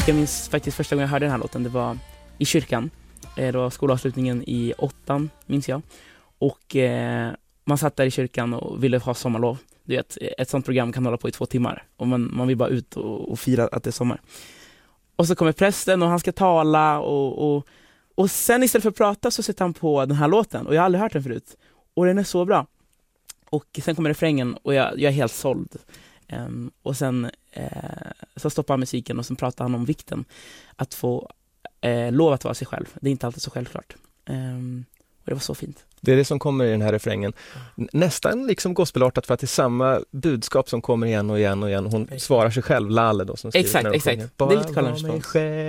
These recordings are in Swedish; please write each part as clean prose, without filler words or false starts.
Jag minns faktiskt första gången jag hörde den här låten, det var i kyrkan. Det var skolavslutningen i 8:an, minns jag. Och man satt där i kyrkan och ville ha sommarlov. Du vet, ett sånt program kan hålla på i 2 timmar. Och man vill bara ut och fira att det är sommar. Och så kommer prästen och han ska tala. Och sen istället för att prata så sätter han på den här låten. Och jag har aldrig hört den förut. Och den är så bra. Och sen kommer refrängen och jag är helt såld. Och sen så stoppar han musiken och sen pratar han om vikten att få lov att vara sig själv. Det är inte alltid så självklart. Och det var så fint. Det är det som kommer i den här refrängen. Nästan liksom gospelartat för att det är samma budskap som kommer igen och igen och igen. Hon svarar sig själv, Lalle då. Som exakt. Det är lite Karl.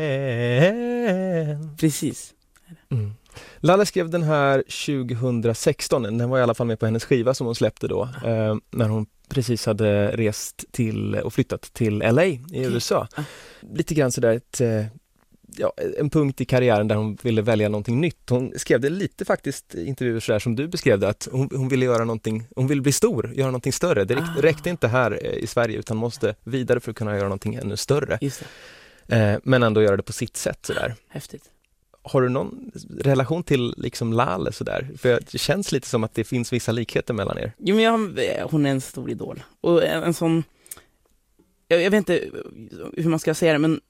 Precis. Mm. Lalle skrev den här 2016. Den var i alla fall med på hennes skiva som hon släppte då. När hon precis hade rest till och flyttat till LA i USA. Lite grann sådär en punkt i karriären där hon ville välja någonting nytt. Hon skrev det lite faktiskt i intervjuer sådär som du beskrev det, att hon ville göra någonting, hon ville bli stor, göra någonting större. Det räckte inte här i Sverige utan måste vidare för att kunna göra någonting ännu större. Just det. Men ändå göra det på sitt sätt sådär. Häftigt. Har du någon relation till liksom Lalle sådär? För det känns lite som att det finns vissa likheter mellan er. Jo, men hon är en stor idol. Och en sån... Jag vet inte hur man ska säga det, men